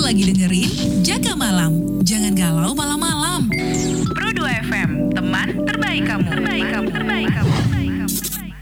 lagi dengerin Jaga Malam. Jangan galau malam-malam. Pro 2 FM, teman terbaik kamu.